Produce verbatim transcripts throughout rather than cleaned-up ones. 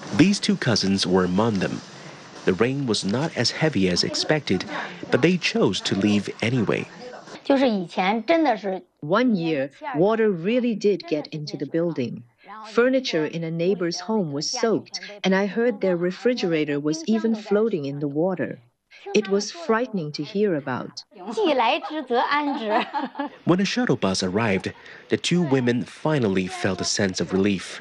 These two cousins were among them. The rain was not as heavy as expected, but they chose to leave anyway. One year, water really did get into the building. Furniture in a neighbor's home was soaked, and I heard their refrigerator was even floating in the water. It was frightening to hear about. When a shuttle bus arrived, the two women finally felt a sense of relief.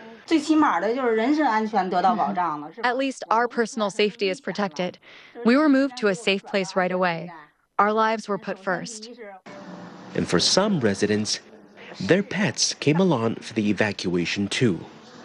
At least our personal safety is protected. We were moved to a safe place right away. Our lives were put first. And for some residents, their pets came along for the evacuation too.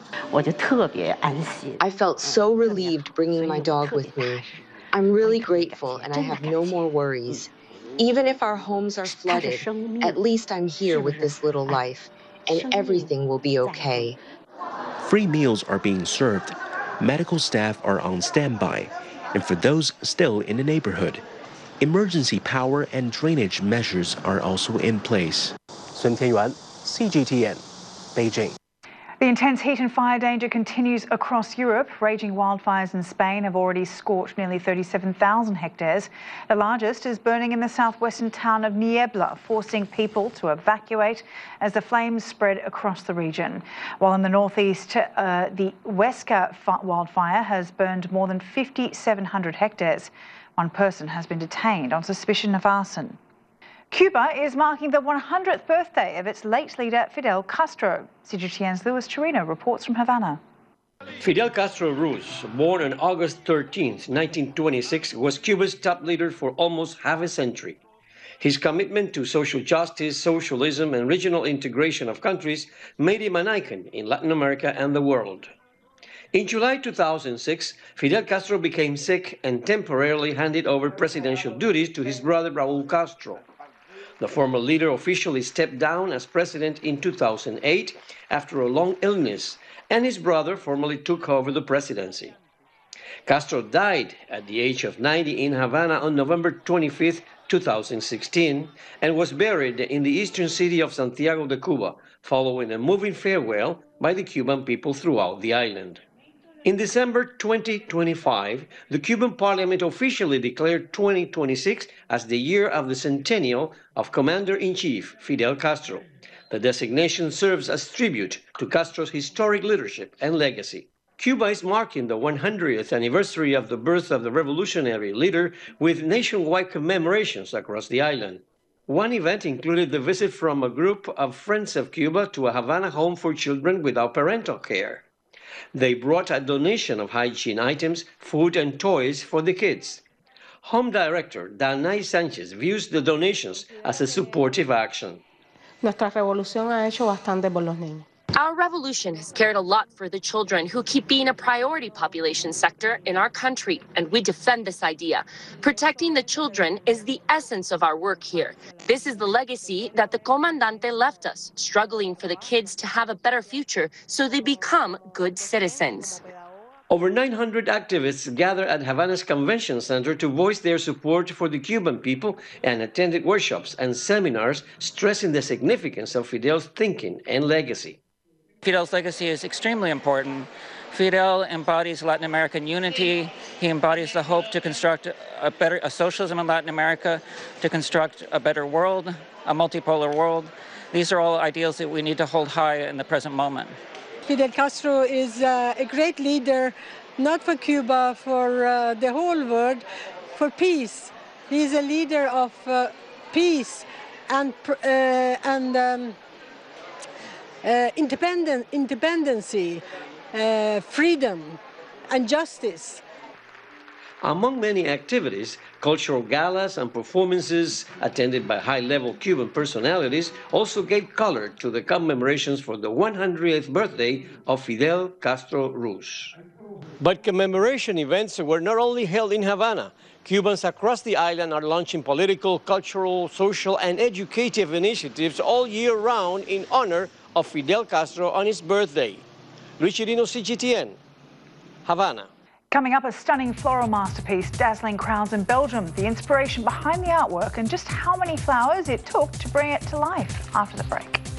I felt so relieved bringing my dog with me. I'm really grateful and I have no more worries. Even if our homes are flooded, at least I'm here with this little life, and everything will be okay. Free meals are being served, medical staff are on standby, and for those still in the neighborhood, emergency power and drainage measures are also in place. Sun Tianyuan, C G T N, Beijing. The intense heat and fire danger continues across Europe. Raging wildfires in Spain have already scorched nearly thirty-seven thousand hectares. The largest is burning in the southwestern town of Niebla, forcing people to evacuate as the flames spread across the region. While in the northeast, uh, the Huesca wildfire has burned more than five thousand seven hundred hectares. One person has been detained on suspicion of arson. Cuba is marking the one hundredth birthday of its late leader, Fidel Castro. C G T N's Luis Chirino reports from Havana. Fidel Castro Ruz, born on August thirteenth, nineteen twenty-six, was Cuba's top leader for almost half a century. His commitment to social justice, socialism, and regional integration of countries made him an icon in Latin America and the world. In July two thousand six, Fidel Castro became sick and temporarily handed over presidential duties to his brother Raúl Castro. The former leader officially stepped down as president in two thousand eight after a long illness, and his brother formally took over the presidency. Castro died at the age of ninety in Havana on November twenty-fifth, two thousand sixteen, and was buried in the eastern city of Santiago de Cuba, following a moving farewell by the Cuban people throughout the island. In December twenty twenty-five, the Cuban parliament officially declared twenty twenty-six as the year of the centennial of Commander-in-Chief Fidel Castro. The designation serves as tribute to Castro's historic leadership and legacy. Cuba is marking the one hundredth anniversary of the birth of the revolutionary leader with nationwide commemorations across the island. One event included the visit from a group of Friends of Cuba to a Havana home for children without parental care. They brought a donation of hygiene items, food, and toys for the kids. Home Director Danay Sanchez views the donations as a supportive action. Nuestra revolución ha hecho bastante por los niños. Our revolution has cared a lot for the children who keep being a priority population sector in our country, and we defend this idea. Protecting the children is the essence of our work here. This is the legacy that the Comandante left us, struggling for the kids to have a better future so they become good citizens. Over nine hundred activists gathered at Havana's Convention Center to voice their support for the Cuban people and attended workshops and seminars stressing the significance of Fidel's thinking and legacy. Fidel's legacy is extremely important. Fidel embodies Latin American unity. He embodies the hope to construct a better a socialism in Latin America, to construct a better world, a multipolar world. These are all ideals that we need to hold high in the present moment. Fidel Castro is uh, a great leader, not for Cuba, for uh, the whole world, for peace. He is a leader of uh, peace and, uh, and um, Uh, independent, independency, uh, freedom, and justice. Among many activities, cultural galas and performances attended by high-level Cuban personalities also gave color to the commemorations for the one hundredth birthday of Fidel Castro Ruz. But commemoration events were not only held in Havana. Cubans across the island are launching political, cultural, social, and educative initiatives all year round in honor of Fidel Castro on his birthday. Luis Chirino, C G T N, Havana. Coming up, a stunning floral masterpiece, dazzling crowds in Belgium, the inspiration behind the artwork and just how many flowers it took to bring it to life after the break.